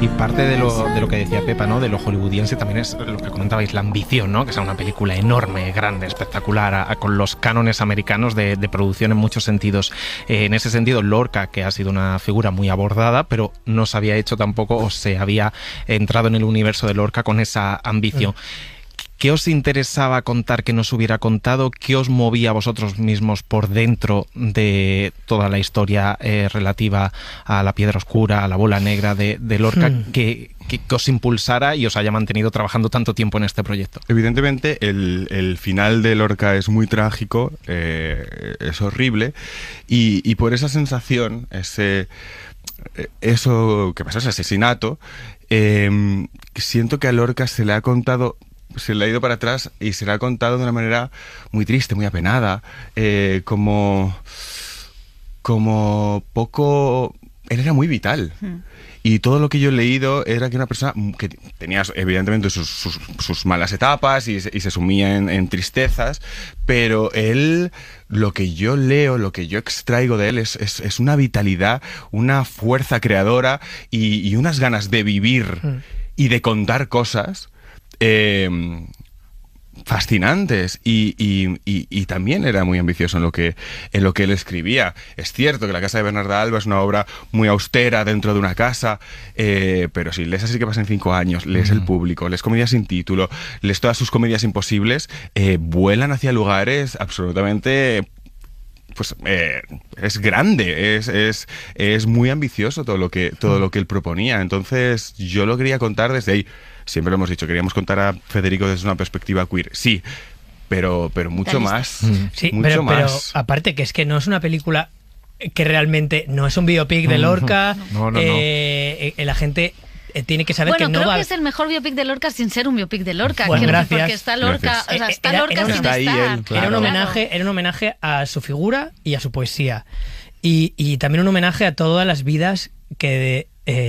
Y parte de lo que decía Pepa, ¿no? De lo hollywoodiense también es lo que comentabais, la ambición, ¿no? Que sea una película enorme, grande, espectacular, con los cánones americanos de producción en muchos sentidos. En ese sentido, Lorca, que ha sido una figura muy abordada, pero no se había hecho tampoco, o se había entrado en el universo de Lorca con esa ambición. ¿Qué os interesaba contar que no se hubiera contado? ¿Qué os movía a vosotros mismos por dentro de toda la historia relativa a la piedra oscura, a la bola negra de Lorca, que os impulsara y os haya mantenido trabajando tanto tiempo en este proyecto? Evidentemente, el final de Lorca es muy trágico, es horrible, y por esa sensación, eso que pasó, ese asesinato, siento que a Lorca se le ha contado... Se le ha ido para atrás y se le ha contado de una manera muy triste, muy apenada, como poco... Él era muy vital. Y todo lo que yo he leído era que una persona que tenía evidentemente sus malas etapas y se sumía en tristezas, pero él, lo que yo leo, lo que yo extraigo de él es una vitalidad, una fuerza creadora y unas ganas de vivir y de contar cosas fascinantes, y también era muy ambicioso en lo que él escribía. Es cierto que La casa de Bernarda Alba es una obra muy austera dentro de una casa, pero si lees Así que pasan 5 años, lees El público, lees Comedias sin título, lees todas sus comedias imposibles, vuelan hacia lugares absolutamente... Pues es grande, es muy ambicioso todo lo que él proponía. Entonces yo lo quería contar desde ahí. Siempre lo hemos dicho, queríamos contar a Federico desde una perspectiva queer, sí, pero mucho más. Sí, pero aparte que es que no es una película que realmente no es un biopic de Lorca. No. La gente tiene que saber que no creo va... que es el mejor biopic de Lorca sin ser un biopic de Lorca. Bueno, gracias. Porque está Lorca, o sea, está Lorca sin ahí estar. él, claro. Era un homenaje a su figura y a su poesía. Y también un homenaje a todas las vidas que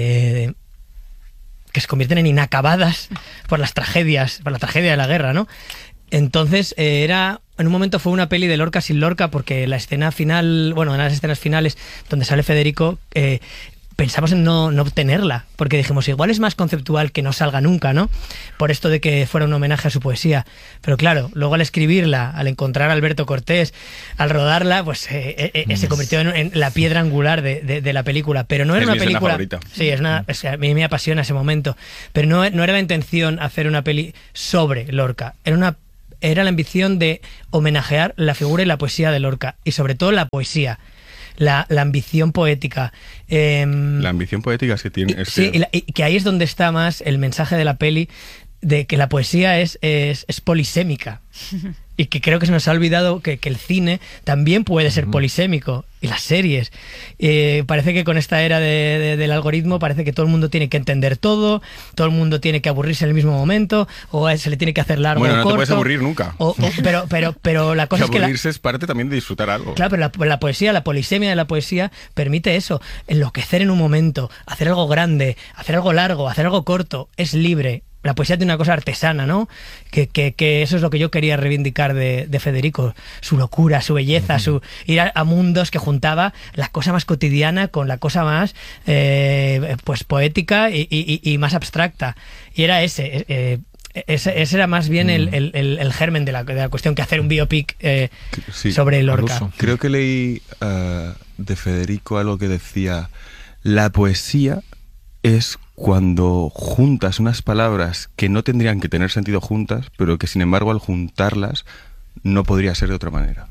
se convierten en inacabadas por las tragedias, por la tragedia de la guerra, ¿no? Entonces, en un momento fue una peli de Lorca sin Lorca, porque la escena final, bueno, en las escenas finales donde sale Federico, pensamos en no obtenerla, porque dijimos, igual es más conceptual que no salga nunca, ¿no? Por esto de que fuera un homenaje a su poesía. Pero claro, luego al escribirla, al encontrar a Alberto Cortés, al rodarla, pues se convirtió en la piedra angular de la película. Pero no era una película... Sí, a mí me apasiona ese momento. Pero no era la intención hacer una peli sobre Lorca. Era la ambición de homenajear la figura y la poesía de Lorca. Y sobre todo la poesía. La ambición poética. La ambición poética es que tiene... y que ahí es donde está más el mensaje de la peli, de que la poesía es polisémica. Y que creo que se nos ha olvidado que el cine también puede ser polisémico, y las series. Parece que con esta era del algoritmo parece que todo el mundo tiene que entender todo el mundo tiene que aburrirse en el mismo momento, o se le tiene que hacer largo o corto. Bueno, no te puedes aburrir nunca. Pero la cosa es que aburrirse es parte también de disfrutar algo. Claro, pero la poesía, la polisemia de la poesía permite eso, enloquecer en un momento, hacer algo grande, hacer algo largo, hacer algo corto, es libre. La poesía tiene una cosa artesana, ¿no? Que eso es lo que yo quería reivindicar de Federico. Su locura, su belleza, su ir a mundos que juntaba la cosa más cotidiana con la cosa más pues poética y más abstracta. Y era ese era más bien el germen de la cuestión que hacer un biopic sobre Lorca. Creo que leí de Federico algo que decía: la poesía es cuando juntas unas palabras que no tendrían que tener sentido juntas, pero que sin embargo al juntarlas no podría ser de otra manera.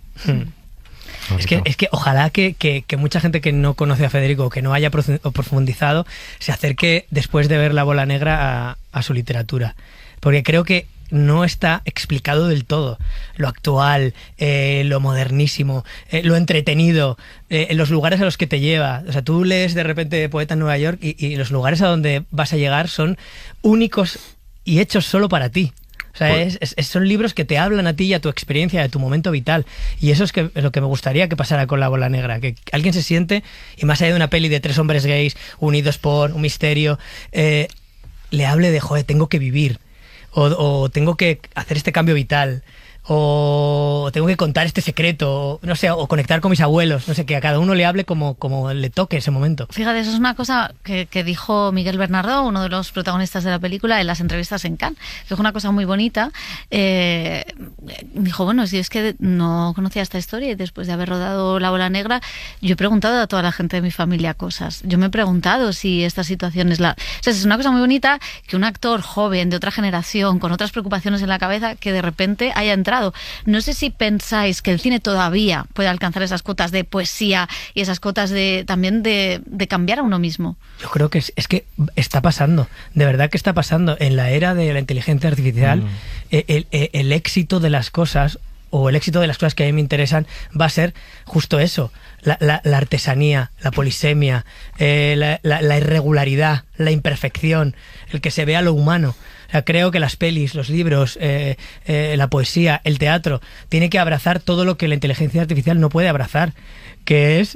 Es que ojalá que mucha gente que no conoce a Federico, que no haya profundizado, se acerque después de ver La bola negra a su literatura, porque creo que no está explicado del todo lo actual, lo modernísimo, lo entretenido, los lugares a los que te lleva. O sea, tú lees de repente Poeta en Nueva York y los lugares a donde vas a llegar son únicos y hechos solo para ti. O sea, son libros que te hablan a ti y a tu experiencia, a tu momento vital. Y eso es lo que me gustaría que pasara con La bola negra. Que alguien se siente, y más allá de una peli de 3 hombres gays unidos por un misterio, le hable de, joder, tengo que vivir. O tengo que hacer este cambio vital, o tengo que contar este secreto, o, no sé, o conectar con mis abuelos, no sé, que a cada uno le hable como le toque ese momento. Fíjate, eso es una cosa que dijo Miguel Bernardo, uno de los protagonistas de la película, en las entrevistas en Cannes, que es una cosa muy bonita. Dijo, bueno, si es que no conocía esta historia y después de haber rodado La Bola Negra, yo he preguntado a toda la gente de mi familia cosas. Yo me he preguntado si esta situación es la... O sea, es una cosa muy bonita que un actor joven de otra generación, con otras preocupaciones en la cabeza, que de repente haya entrado. No sé si pensáis que el cine todavía puede alcanzar esas cotas de poesía y esas cotas también de cambiar a uno mismo. Yo creo que es que está pasando, de verdad que está pasando. En la era de la inteligencia artificial, el éxito de las cosas, o el éxito de las cosas que a mí me interesan, va a ser justo eso. La artesanía, la polisemia, la irregularidad, la imperfección, el que se vea lo humano. O sea, creo que las pelis, los libros, la poesía, el teatro, tiene que abrazar todo lo que la inteligencia artificial no puede abrazar, que es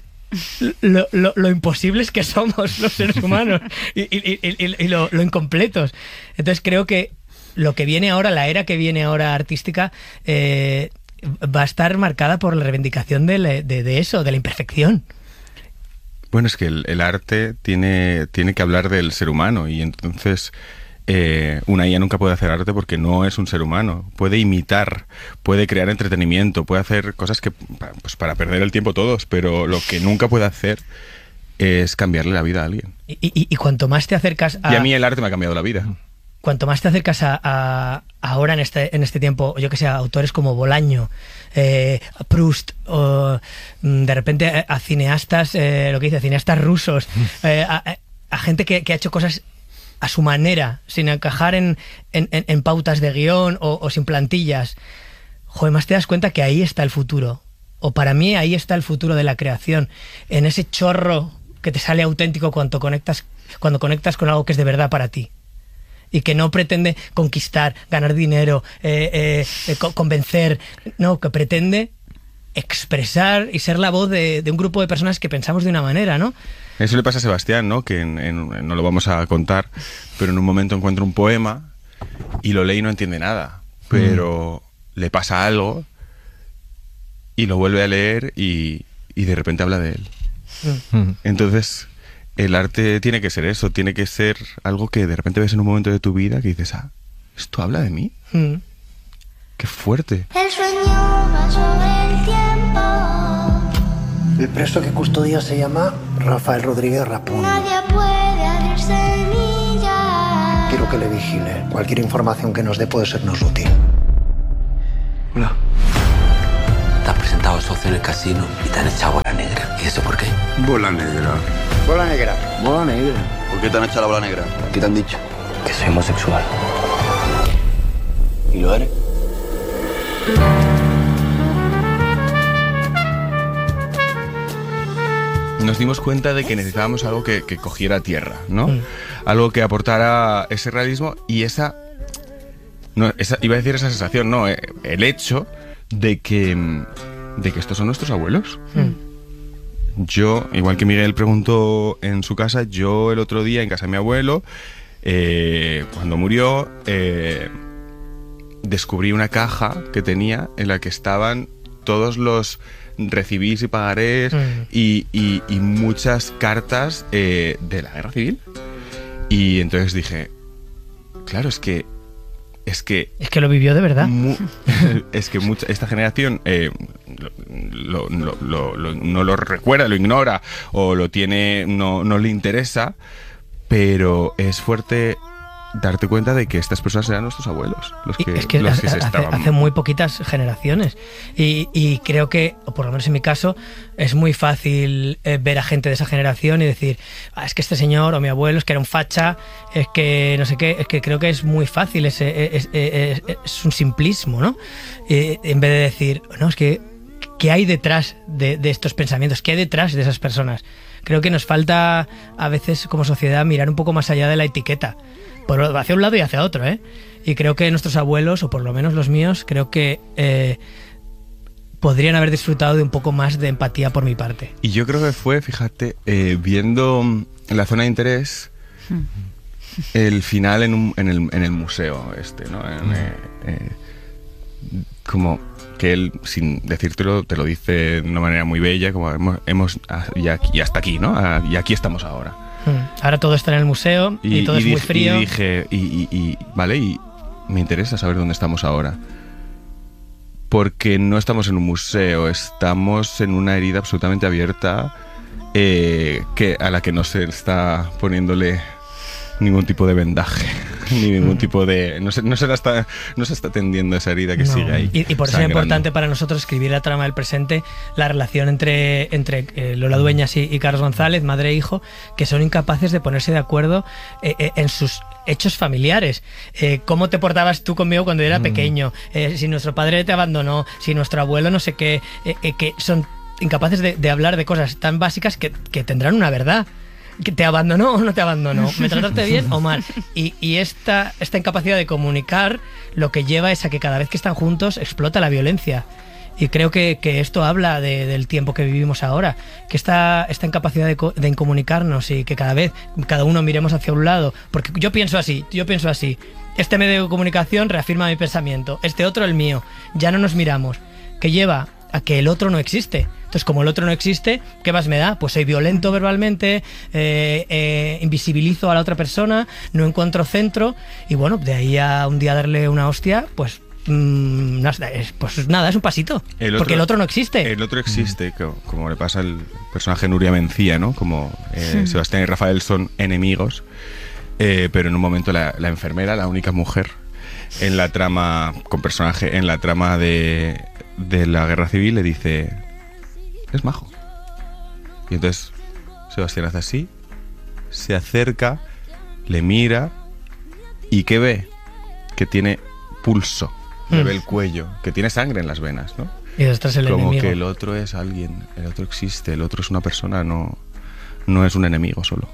lo imposibles que somos los seres humanos y lo incompletos. Entonces creo que lo que viene ahora, la era que viene ahora artística, va a estar marcada por la reivindicación de eso, de la imperfección. Bueno, es que el arte tiene que hablar del ser humano, y entonces una IA nunca puede hacer arte porque no es un ser humano. Puede imitar, puede crear entretenimiento, puede hacer cosas que pues para perder el tiempo todos, pero lo que nunca puede hacer es cambiarle la vida a alguien. Y cuanto más te acercas a... Y a mí el arte me ha cambiado la vida. Cuanto más te acercas a ahora en este tiempo, yo que sé, a autores como Bolaño, Proust, o de repente a cineastas, lo que dice, cineastas rusos, a gente que ha hecho cosas a su manera, sin encajar en pautas de guión o sin plantillas, joder, más te das cuenta que ahí está el futuro. O para mí ahí está el futuro de la creación, en ese chorro que te sale auténtico cuando conectas con algo que es de verdad para ti. Y que no pretende conquistar, ganar dinero, convencer, no, que pretende expresar y ser la voz de un grupo de personas que pensamos de una manera, ¿no? Eso le pasa a Sebastián, ¿no? Que no lo vamos a contar, pero en un momento encuentra un poema y lo lee y no entiende nada, pero le pasa algo y lo vuelve a leer y de repente habla de él. Entonces... el arte tiene que ser eso, tiene que ser algo que de repente ves en un momento de tu vida que dices, ¿esto habla de mí? ¡Qué fuerte! El sueño va sobre el tiempo. El preso que custodia se llama Rafael Rodríguez Rapón. Nadie puede abrir semillas. Quiero que le vigile. Cualquier información que nos dé puede sernos útil. Hola. Te has presentado socio en el casino y te han echado bola negra. ¿Y eso por qué? Bola negra. Bola negra. Bola negra. ¿Por qué te han echado la bola negra? ¿Qué te han dicho? Que soy homosexual. ¿Y lo eres? Nos dimos cuenta de que necesitábamos algo que cogiera tierra, ¿no? Algo que aportara ese realismo y esa iba a decir esa sensación, no, el hecho de que estos son nuestros abuelos. Yo, igual que Miguel preguntó en su casa, yo el otro día en casa de mi abuelo, cuando murió, descubrí una caja que tenía en la que estaban todos los recibís y pagarés y muchas cartas de la guerra civil. Y entonces dije, claro, es que lo vivió de verdad. Es que esta generación no lo recuerda, lo ignora o lo tiene, no le interesa, pero es fuerte darte cuenta de que estas personas eran nuestros abuelos, los que hace muy poquitas generaciones y creo que, o por lo menos en mi caso, es muy fácil ver a gente de esa generación y decir, es que este señor o mi abuelo es que era un facha, es que no sé qué, es que creo que es muy fácil, es un simplismo, ¿no? En vez de decir, no, es que ¿qué hay detrás de estos pensamientos? ¿Qué hay detrás de esas personas? Creo que nos falta a veces como sociedad mirar un poco más allá de la etiqueta, hacia un lado y hacia otro, ¿eh? Y creo que nuestros abuelos, o por lo menos los míos, creo que podrían haber disfrutado de un poco más de empatía por mi parte. Y yo creo que fue, fíjate, viendo La Zona de Interés, el final en el museo ¿no? como que él, sin decírtelo, te lo dice de una manera muy bella, como hemos y hasta aquí, ¿no? Y aquí estamos ahora. Ahora todo está en el museo y todo es muy frío. Y dije, vale, y me interesa saber dónde estamos ahora. Porque no estamos en un museo, estamos en una herida absolutamente abierta a la que no se está poniéndole ningún tipo de vendaje, ni ningún tipo de... No se está tendiendo esa herida que sigue ahí. Y por eso es importante para nosotros escribir la trama del presente, la relación entre Lola Dueñas y Carlos González, madre e hijo, que son incapaces de ponerse de acuerdo en sus hechos familiares. ¿Cómo te portabas tú conmigo cuando yo era pequeño? Si nuestro padre te abandonó, si nuestro abuelo no sé qué, que son incapaces de hablar de cosas tan básicas que tendrán una verdad. ¿Que te abandonó o no te abandonó? ¿Me trataste bien o mal? Y esta incapacidad de comunicar lo que lleva es a que cada vez que están juntos explota la violencia. Y creo que esto habla del tiempo que vivimos ahora, que esta incapacidad de incomunicarnos y que cada uno miremos hacia un lado. Porque yo pienso así. Este medio de comunicación reafirma mi pensamiento, este otro el mío. Ya no nos miramos. Que lleva a que el otro no existe. Entonces, como el otro no existe, ¿qué más me da? Pues soy violento verbalmente, invisibilizo a la otra persona, no encuentro centro, y bueno, de ahí a un día darle una hostia, pues nada, es un pasito. Porque el otro no existe. El otro existe, como le pasa al personaje Nuria Mencía, ¿no? Como Sebastián y Rafael son enemigos, pero en un momento la enfermera, la única mujer en la trama, en la trama de la guerra civil, le dice: es majo. Y entonces Sebastián hace así, se acerca, le mira, y ¿qué ve? Que tiene pulso, le ve el cuello, que tiene sangre en las venas, ¿no? Y detrás el como enemigo. Que el otro es alguien, el otro existe, el otro es una persona, no es un enemigo solo.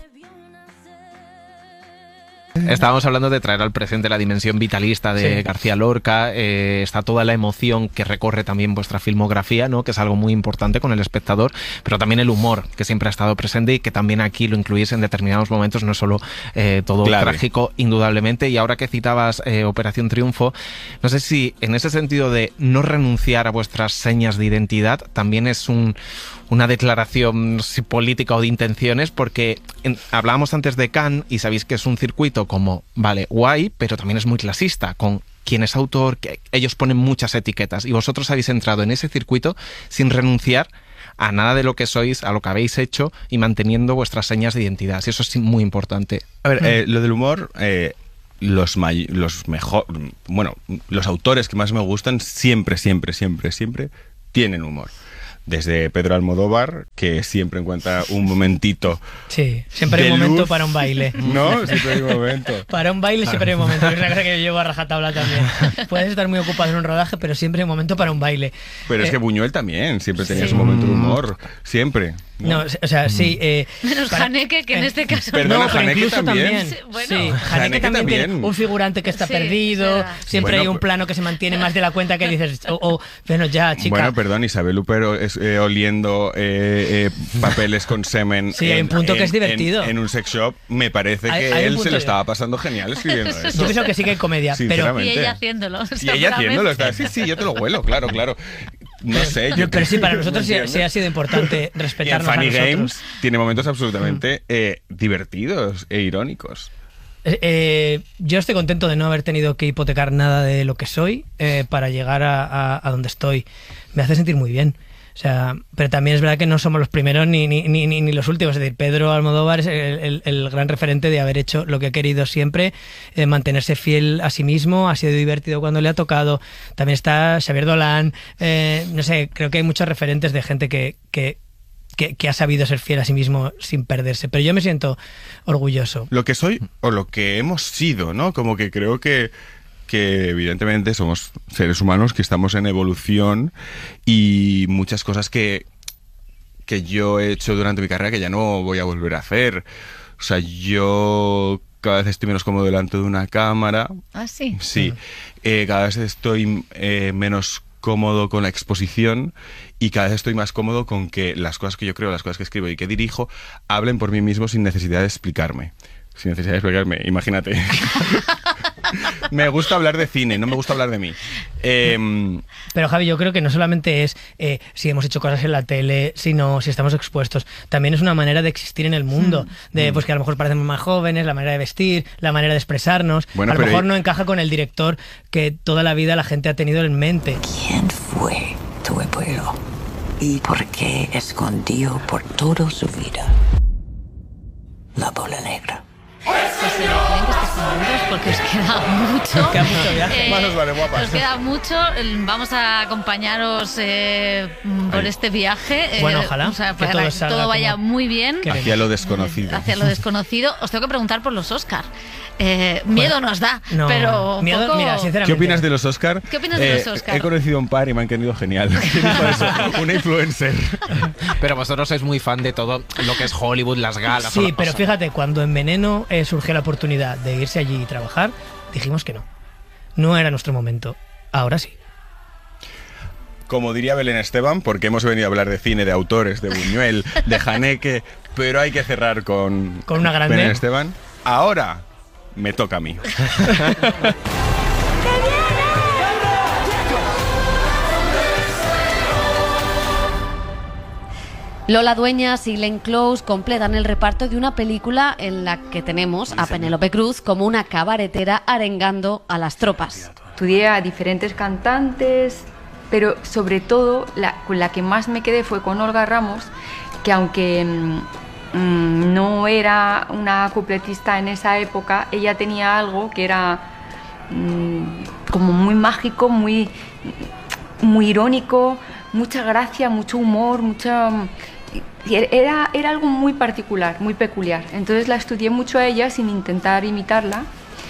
Estábamos hablando de traer al presente la dimensión vitalista de García Lorca. Está toda la emoción que recorre también vuestra filmografía, ¿no? Que es algo muy importante con el espectador, pero también el humor, que siempre ha estado presente y que también aquí lo incluís en determinados momentos, no es solo todo trágico, indudablemente. Y ahora que citabas Operación Triunfo, no sé si en ese sentido de no renunciar a vuestras señas de identidad también es una declaración política o de intenciones, porque hablábamos antes de Cannes y sabéis que es un circuito como, vale, guay, pero también es muy clasista, con quién es autor, que ellos ponen muchas etiquetas, y vosotros habéis entrado en ese circuito sin renunciar a nada de lo que sois, a lo que habéis hecho, y manteniendo vuestras señas de identidad. Y eso es muy importante. A ver, lo del humor... los autores que más me gustan siempre tienen humor. Desde Pedro Almodóvar, que siempre encuentra un momentito. Sí, siempre hay un momento para un baile. ¿No? Siempre hay un momento. Para un baile siempre hay un momento. Es una cosa que yo llevo a rajatabla también. Puedes estar muy ocupado en un rodaje, pero siempre hay un momento para un baile. Pero es que Buñuel también siempre tenía su momento de humor. Siempre. No, o sea, sí. Menos Haneke, que en este caso... Perdona, no, pero Haneke incluso también. Sí, Haneke también tiene un figurante que está perdido. Siempre hay un plano que se mantiene más de la cuenta que dices, bueno, ya, chica. Bueno, perdón, Isabel Huppert oliendo papeles con semen. Sí, hay un punto que es divertido. En un sex shop, me parece que él se lo estaba pasando genial escribiendo eso. Yo pienso que sí que hay comedia, pero... Y ella haciéndolo. Y ella haciéndolo, está así, sí, yo te lo huelo, claro. No sé. Pero sí, para nosotros sí ha sido importante respetarnos a nosotros. Funny Games tiene momentos absolutamente divertidos e irónicos. Yo estoy contento de no haber tenido que hipotecar nada de lo que soy para llegar a donde estoy. Me hace sentir muy bien. O sea, pero también es verdad que no somos los primeros ni los últimos. Es decir, Pedro Almodóvar es el gran referente de haber hecho lo que ha querido siempre, mantenerse fiel a sí mismo, ha sido divertido cuando le ha tocado. También está Xavier Dolan, no sé, creo que hay muchos referentes de gente que ha sabido ser fiel a sí mismo sin perderse. Pero yo me siento orgulloso. Lo que soy o lo que hemos sido, ¿no? Como que creo que evidentemente somos seres humanos que estamos en evolución, y muchas cosas que yo he hecho durante mi carrera que ya no voy a volver a hacer. O sea, yo cada vez estoy menos cómodo delante de una cámara. ¿Ah, sí? Sí. Cada vez estoy menos cómodo con la exposición, y cada vez estoy más cómodo con que las cosas que yo creo, las cosas que escribo y que dirijo hablen por mí mismo sin necesidad de explicarme. Imagínate. Me gusta hablar de cine, no me gusta hablar de mí. Pero Javi, yo creo que no solamente es si hemos hecho cosas en la tele, sino si estamos expuestos. También es una manera de existir en el mundo, pues que a lo mejor parecemos más jóvenes, la manera de vestir, la manera de expresarnos. Bueno, a lo mejor no encaja con el director que toda la vida la gente ha tenido en mente. ¿Quién fue tu abuelo? ¿Y por qué escondió por toda su vida la bola negra? Pues bien que estés con nosotros porque os queda mucho. Queda mucho viaje. Más os vale, guapas. Os queda mucho. Vamos a acompañaros por este viaje. Bueno, ojalá. O sea, que para todo que todo vaya como muy bien. Hacia lo desconocido. Hacia lo desconocido. Os tengo que preguntar por los Oscar. Miedo nos da, No, pero miedo, poco... mira, sinceramente. ¿Qué opinas de los Oscar? ¿Qué opinas de los Oscar? He conocido a un par y me han querido genial. ¿Quién dijo eso? Una influencer. Pero vosotros sois muy fan de todo lo que es Hollywood, las galas. Sí, pero fíjate, cuando en Veneno surgió la oportunidad de irse allí y trabajar, dijimos que no. No era nuestro momento. Ahora sí. Como diría Belén Esteban, porque hemos venido a hablar de cine, de autores, de Buñuel, de Haneke, pero hay que cerrar con una grande. Belén Esteban. Ahora me toca a mí. Lola Dueñas y Glenn Close completan el reparto de una película en la que tenemos a Penélope Cruz como una cabaretera arengando a las tropas. Estudié a diferentes cantantes, pero sobre todo con la que más me quedé fue con Olga Ramos, que aunque no era una cupletista en esa época, ella tenía algo que era como muy mágico, muy irónico, mucha gracia, mucho humor, era algo muy particular, muy peculiar. Entonces la estudié mucho a ella sin intentar imitarla,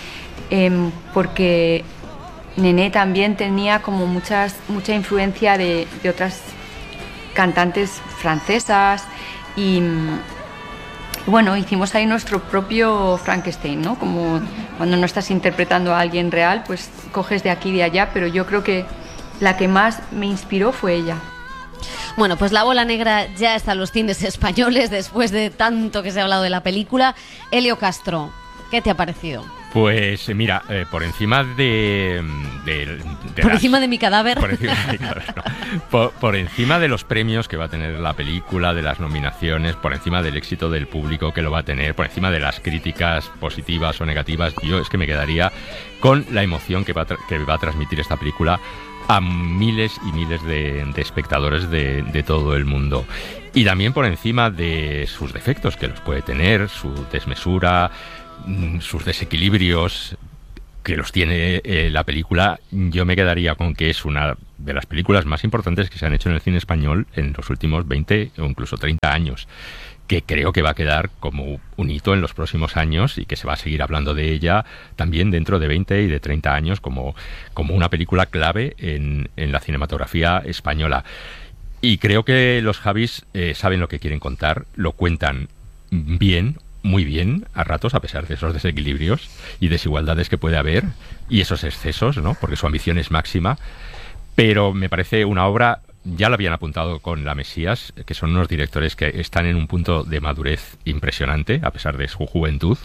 porque Nené también tenía como mucha influencia de otras cantantes francesas y bueno, hicimos ahí nuestro propio Frankenstein, ¿no? Como cuando no estás interpretando a alguien real, pues coges de aquí y de allá, pero yo creo que la que más me inspiró fue ella. Bueno, pues La Bola Negra ya está en los cines españoles después de tanto que se ha hablado de la película. Elio Castro, ¿qué te ha parecido? Pues mira, por encima de encima de mi cadáver. Por encima de mi cadáver, no. Por encima de los premios que va a tener la película, de las nominaciones, por encima del éxito del público que lo va a tener, por encima de las críticas positivas o negativas, yo es que me quedaría con la emoción que va a transmitir esta película a miles y miles de espectadores de todo el mundo. Y también por encima de sus defectos, que los puede tener, su desmesura, sus desequilibrios, que los tiene la película, yo me quedaría con que es una de las películas más importantes que se han hecho en el cine español en los últimos 20 o incluso 30 años, que creo que va a quedar como un hito en los próximos años y que se va a seguir hablando de ella también dentro de 20 y de 30 años como una película clave en la cinematografía española. Y creo que los Javis saben lo que quieren contar, lo cuentan bien, muy bien, a ratos, a pesar de esos desequilibrios y desigualdades que puede haber y esos excesos, ¿no? Porque su ambición es máxima, pero me parece una obra, ya lo habían apuntado con La Mesías, que son unos directores que están en un punto de madurez impresionante, a pesar de su juventud,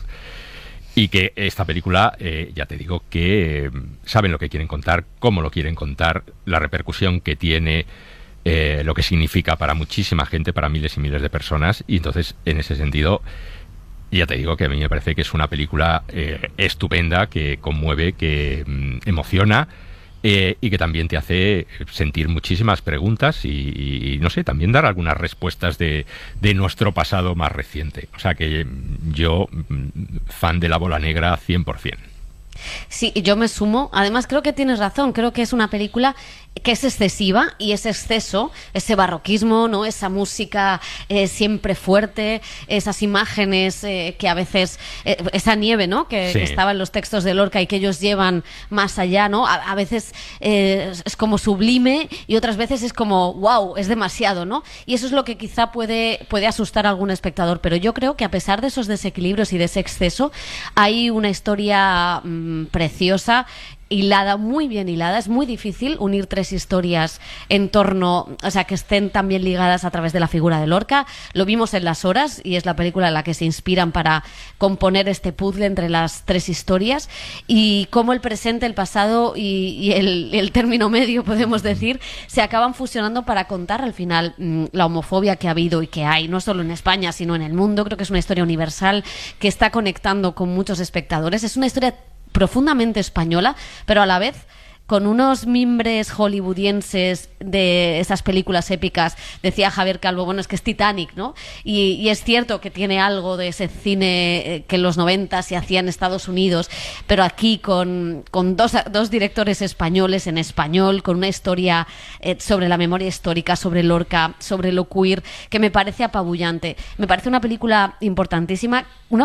y que esta película, ya te digo, que saben lo que quieren contar, cómo lo quieren contar, la repercusión que tiene, lo que significa para muchísima gente, para miles y miles de personas, y entonces, en ese sentido, ya te digo que a mí me parece que es una película estupenda, que conmueve, que emociona y que también te hace sentir muchísimas preguntas y no sé, también dar algunas respuestas de nuestro pasado más reciente. O sea que yo, fan de La Bola Negra 100%. Sí, yo me sumo. Además, creo que tienes razón. Creo que es una película que es excesiva y ese exceso, ese barroquismo, ¿no? Esa música siempre fuerte, esas imágenes que a veces, esa nieve, ¿no? Que estaba en los textos de Lorca y que ellos llevan más allá, ¿no? A veces es como sublime y otras veces es como, wow, es demasiado, ¿no? Y eso es lo que quizá puede asustar a algún espectador. Pero yo creo que a pesar de esos desequilibrios y de ese exceso, hay una historia preciosa hilada, muy bien hilada. Es muy difícil unir tres historias en torno, o sea, que estén tan bien ligadas a través de la figura de Lorca. Lo vimos en Las Horas, y es la película en la que se inspiran para componer este puzzle entre las tres historias, y cómo el presente, el pasado y el término medio, podemos decir, se acaban fusionando para contar al final la homofobia que ha habido y que hay, no solo en España, sino en el mundo. Creo que es una historia universal que está conectando con muchos espectadores. Es una historia profundamente española, pero a la vez con unos mimbres hollywoodienses de esas películas épicas. Decía Javier Calvo, bueno, es que es Titanic, ¿no? Y es cierto que tiene algo de ese cine que en los 90 se hacía en Estados Unidos, pero aquí con dos directores españoles en español, con una historia sobre la memoria histórica, sobre Lorca, sobre lo queer, que me parece apabullante. Me parece una película importantísima,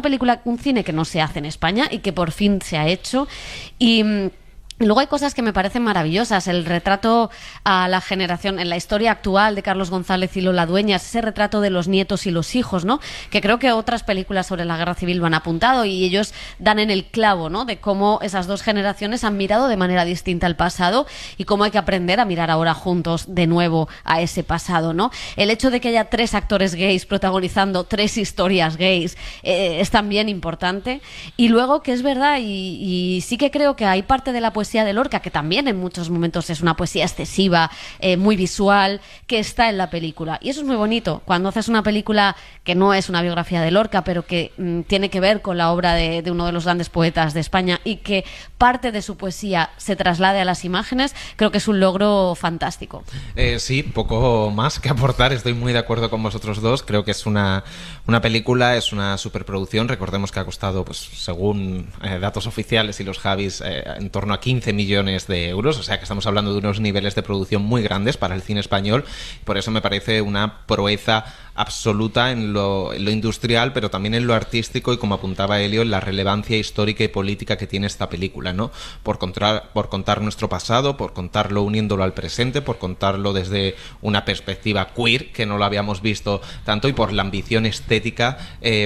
un cine que no se hace en España y que por fin se ha hecho. Y luego hay cosas que me parecen maravillosas. El retrato a la generación, en la historia actual de Carlos González y Lola Dueñas, ese retrato de los nietos y los hijos, ¿no? Que creo que otras películas sobre la guerra civil lo han apuntado, y ellos dan en el clavo, ¿no? De cómo esas dos generaciones han mirado de manera distinta al pasado y cómo hay que aprender a mirar ahora juntos de nuevo a ese pasado, ¿no? El hecho de que haya 3 actores gays protagonizando 3 historias gays es también importante. Y luego, que es verdad, y sí que creo que hay parte de la poesía de Lorca, que también en muchos momentos es una poesía excesiva, muy visual, que está en la película. Y eso es muy bonito, cuando haces una película que no es una biografía de Lorca, pero que tiene que ver con la obra de uno de los grandes poetas de España, y que parte de su poesía se traslade a las imágenes. Creo que es un logro fantástico. Sí, poco más que aportar. Estoy muy de acuerdo con vosotros dos. Creo que es una película, es una superproducción. Recordemos que ha costado, pues según datos oficiales y los Javis, en torno a 15 millones de euros, o sea que estamos hablando de unos niveles de producción muy grandes para el cine español. Por eso me parece una proeza absoluta en lo industrial, pero también en lo artístico, y como apuntaba Elio, en la relevancia histórica y política que tiene esta película, ¿no? Por contar nuestro pasado, por contarlo uniéndolo al presente, por contarlo desde una perspectiva queer, que no lo habíamos visto tanto, y por la ambición estética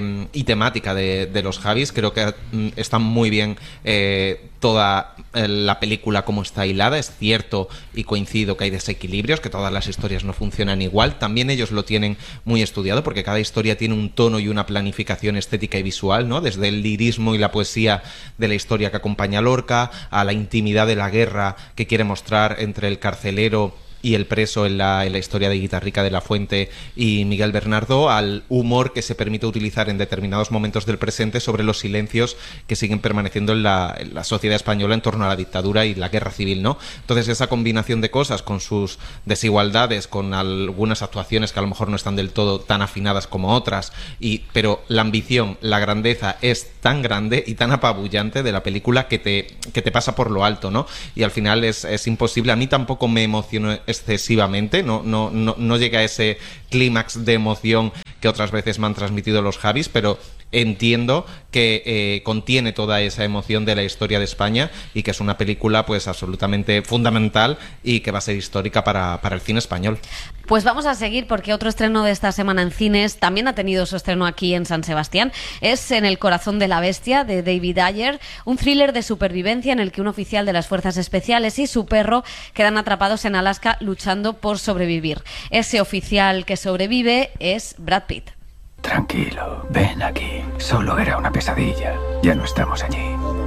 y temática de los Javis. Creo que está muy bien toda la película como está hilada. Es cierto, y coincido, que hay desequilibrios, que todas las historias no funcionan igual. También ellos lo tienen muy estudiado, porque cada historia tiene un tono y una planificación estética y visual, ¿no? Desde el lirismo y la poesía de la historia que acompaña a Lorca, a la intimidad de la guerra que quiere mostrar entre el carcelero y el preso en la historia de Guitarrica de la Fuente y Miguel Bernardo, al humor que se permite utilizar en determinados momentos del presente sobre los silencios que siguen permaneciendo en la sociedad española en torno a la dictadura y la guerra civil, ¿no? Entonces, esa combinación de cosas, con sus desigualdades, con algunas actuaciones que a lo mejor no están del todo tan afinadas como otras, pero la ambición, la grandeza es tan grande y tan apabullante de la película que te pasa por lo alto, ¿no? Y al final es imposible. A mí tampoco me emocionó excesivamente, no llega a ese clímax de emoción que otras veces me han transmitido los Javis, pero entiendo que contiene toda esa emoción de la historia de España, y que es una película pues absolutamente fundamental y que va a ser histórica para el cine español. Pues vamos a seguir, porque otro estreno de esta semana en cines también ha tenido su estreno aquí en San Sebastián. Es En el corazón de la bestia, de David Ayer, un thriller de supervivencia en el que un oficial de las fuerzas especiales y su perro quedan atrapados en Alaska luchando por sobrevivir. Ese oficial que sobrevive es Brad Pitt. Tranquilo, ven aquí. Solo era una pesadilla. Ya no estamos allí.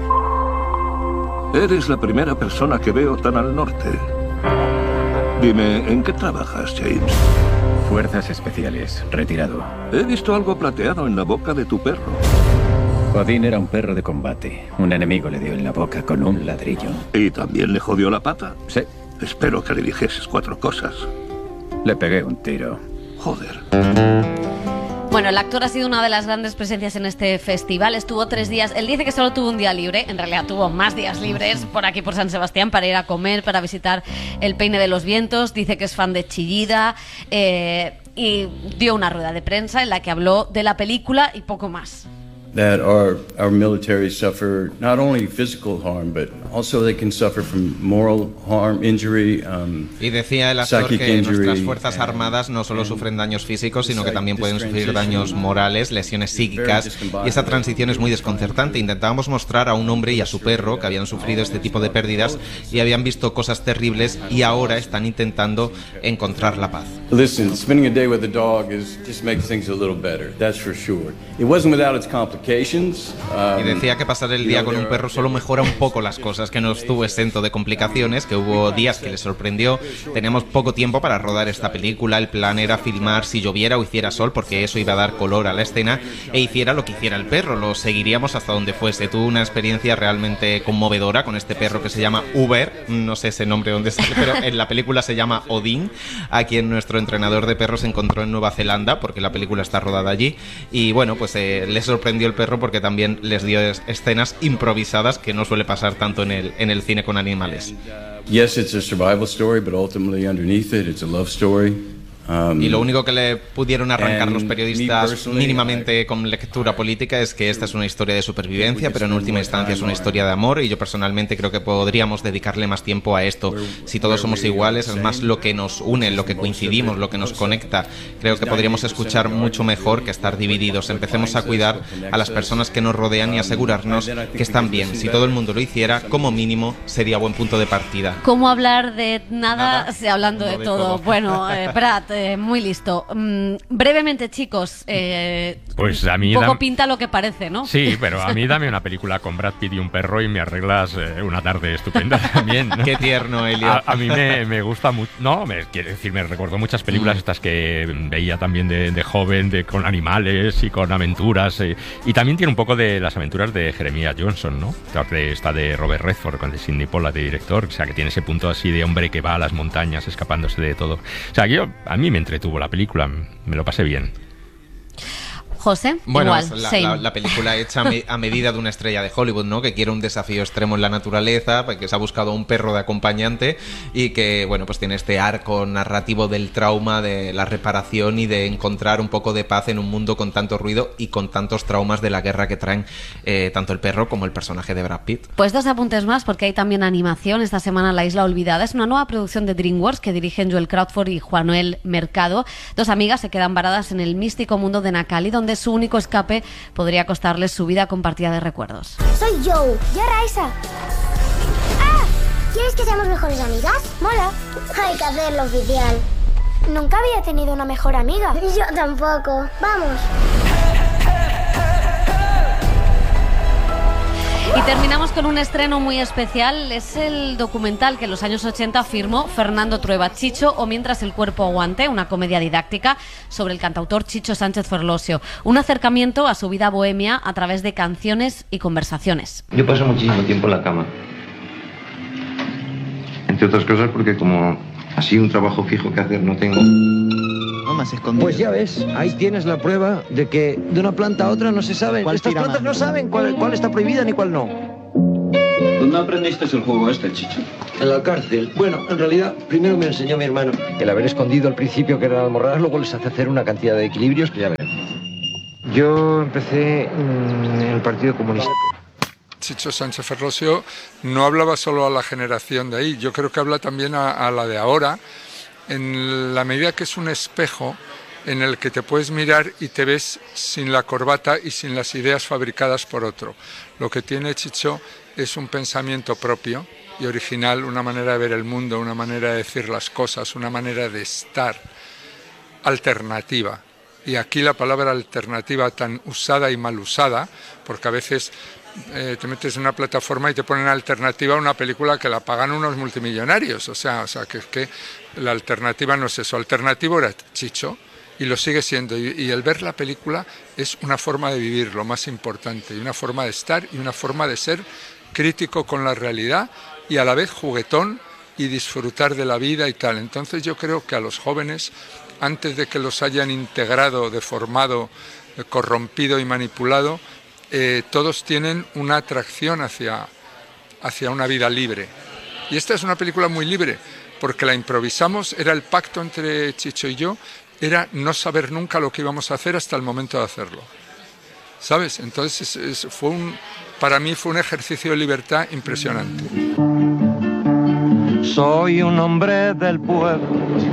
Eres la primera persona que veo tan al norte. Dime, ¿en qué trabajas, James? Fuerzas especiales, retirado. He visto algo plateado en la boca de tu perro. Odín era un perro de combate. Un enemigo le dio en la boca con un ladrillo. ¿Y también le jodió la pata? Sí. Espero que le dijeses 4 cosas. Le pegué un tiro. Joder. Bueno, el actor ha sido una de las grandes presencias en este festival. Estuvo 3 días. Él dice que solo tuvo un día libre. En realidad tuvo más días libres por aquí, por San Sebastián, para ir a comer, para visitar el Peine de los Vientos. Dice que es fan de Chillida. Y dio una rueda de prensa en la que habló de la película y poco más. that our military suffer not only physical harm, but also they can suffer from moral harm, injury, y decía el actor psychic que injury, nuestras fuerzas armadas no solo sufren daños físicos, sino que también pueden sufrir daños morales, lesiones psíquicas, y esa transición es muy desconcertante. Intentábamos mostrar a un hombre y a su perro que habían sufrido este tipo de pérdidas y habían visto cosas terribles y ahora están intentando encontrar la paz. Listen, spending a day with a dog just makes things a little better, that's for sure. It wasn't without its complications. Y decía que pasar el día con un perro solo mejora un poco las cosas, que no estuvo exento de complicaciones, que hubo días que le sorprendió. Teníamos poco tiempo para rodar esta película, el plan era filmar si lloviera o hiciera sol, porque eso iba a dar color a la escena, e hiciera lo que hiciera el perro, lo seguiríamos hasta donde fuese. Tuve una experiencia realmente conmovedora con este perro que se llama Uber, no sé ese nombre dónde sale, pero en la película se llama Odín, a quien nuestro entrenador de perros encontró en Nueva Zelanda, porque la película está rodada allí, y bueno, pues le sorprendió el perro porque también les dio escenas improvisadas, que no suele pasar tanto en el cine con animales. Yes, it's a survival story, but ultimately underneath it, it's a love story. Y lo único que le pudieron arrancar los periodistas mínimamente con lectura política es que esta es una historia de supervivencia, pero en última instancia es una historia de amor, y yo personalmente creo que podríamos dedicarle más tiempo a esto. Si todos somos iguales, es más lo que nos une, lo que coincidimos, lo que nos conecta. Creo que podríamos escuchar mucho mejor que estar divididos. Empecemos a cuidar a las personas que nos rodean y asegurarnos que están bien. Si todo el mundo lo hiciera, como mínimo sería buen punto de partida. ¿Cómo hablar de nada hablando de todo? Bueno, Brad, muy listo. Brevemente, chicos, pues a mí poco pinta lo que parece, ¿no? Sí, pero a mí dame una película con Brad Pitt y un perro y me arreglas una tarde estupenda también, ¿no? Qué tierno, Elliot. A mí me gusta mucho. No, quiero decir, me recuerdo muchas películas estas que veía también de joven, con animales y con aventuras. Y también tiene un poco de las aventuras de Jeremiah Johnson, ¿no? Esta de Robert Redford, con Sidney Pollack de director. O sea, que tiene ese punto así de hombre que va a las montañas escapándose de todo. O sea, a mí me entretuvo la película, me lo pasé bien. José, bueno, igual, la película hecha a medida de una estrella de Hollywood, ¿no? Que quiere un desafío extremo en la naturaleza, que se ha buscado un perro de acompañante y que, bueno, pues tiene este arco narrativo del trauma, de la reparación y de encontrar un poco de paz en un mundo con tanto ruido y con tantos traumas de la guerra que traen tanto el perro como el personaje de Brad Pitt. Pues 2 apuntes más, porque hay también animación. Esta semana La Isla Olvidada es una nueva producción de DreamWorks que dirigen Joel Crawford y Juanoel Mercado. 2 amigas se quedan varadas en el místico mundo de Nakali, donde su único escape podría costarles su vida compartida de recuerdos. Soy Joe. Yo Raisa. ¡Ah! ¿Quieres que seamos mejores amigas? Mola. Hay que hacerlo oficial. Nunca había tenido una mejor amiga. Yo tampoco. Vamos. Y terminamos con un estreno muy especial. Es el documental que en los años 80 firmó Fernando Trueba, Chicho o Mientras el cuerpo aguante, una comedia didáctica sobre el cantautor Chicho Sánchez Ferlosio. Un acercamiento a su vida bohemia a través de canciones y conversaciones. Yo paso muchísimo tiempo en la cama. Entre otras cosas porque como así un trabajo fijo que hacer no tengo. Pues ya ves, ahí tienes la prueba de que de una planta a otra no se sabe. Estas plantas no saben cuál está prohibida ni cuál no. ¿Dónde aprendiste el juego este, Chicho? En la cárcel. Bueno, en realidad, primero me enseñó mi hermano el haber escondido al principio que eran almorranas, luego les hace hacer una cantidad de equilibrios que ya verán. Yo empecé en el Partido Comunista. Chicho Sánchez Ferlosio no hablaba solo a la generación de ahí, yo creo que habla también a la de ahora, en la medida que es un espejo en el que te puedes mirar y te ves sin la corbata y sin las ideas fabricadas por otro. Lo que tiene Chicho es un pensamiento propio y original, una manera de ver el mundo, una manera de decir las cosas, una manera de estar alternativa. Y aquí la palabra alternativa tan usada y mal usada, porque a veces te metes en una plataforma y te ponen alternativa a una película que la pagan unos multimillonarios, o sea que la alternativa no es eso, alternativo era Chicho y lo sigue siendo, y el ver la película es una forma de vivir, lo más importante, y una forma de estar y una forma de ser crítico con la realidad y a la vez juguetón y disfrutar de la vida y tal. Entonces yo creo que a los jóvenes, antes de que los hayan integrado, deformado, corrompido y manipulado, todos tienen una atracción hacia una vida libre. Y esta es una película muy libre, porque la improvisamos, era el pacto entre Chicho y yo, era no saber nunca lo que íbamos a hacer hasta el momento de hacerlo. ¿sabes? Entonces para mí fue un ejercicio de libertad impresionante. Soy un hombre del pueblo,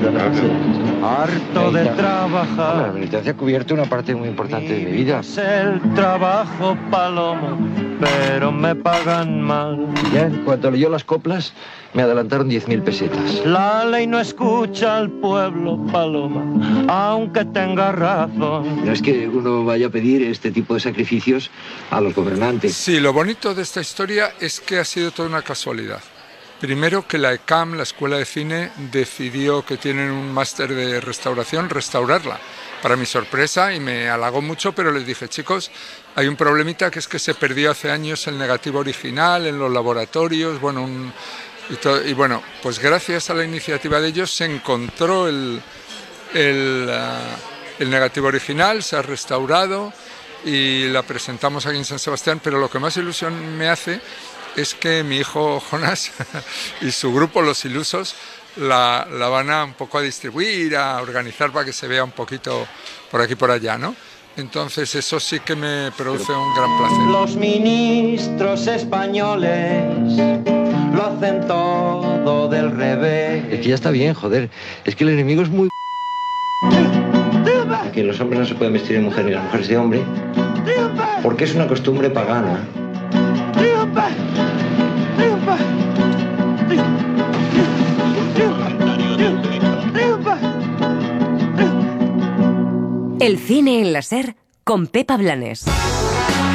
harto de trabajar. La militancia ha cubierto una parte muy importante de mi vida. Es el trabajo, Paloma, pero me pagan mal. Ya en cuanto leyó las coplas, me adelantaron 10.000 pesetas. La ley no escucha al pueblo, Paloma, aunque tenga razón. No es que uno vaya a pedir este tipo de sacrificios a los gobernantes. Sí, lo bonito de esta historia es que ha sido toda una casualidad. Primero que la ECAM, la Escuela de Cine, decidió que tienen un máster de restauración, restaurarla. Para mi sorpresa, y me halagó mucho, pero les dije, chicos, hay un problemita que es que se perdió hace años el negativo original en los laboratorios, y bueno, pues gracias a la iniciativa de ellos se encontró el negativo original, se ha restaurado y la presentamos aquí en San Sebastián, pero lo que más ilusión me hace es que mi hijo Jonás y su grupo, Los Ilusos, la van a un poco a distribuir, a organizar para que se vea un poquito por aquí y por allá, ¿no? Entonces eso sí que me produce un gran placer. Los ministros españoles lo hacen todo del revés. Es que ya está bien, joder. Es que el enemigo es muy... Que los hombres no se pueden vestir de mujer ni las mujeres de hombre, porque es una costumbre pagana. El cine en la SER con Pepa Blanes.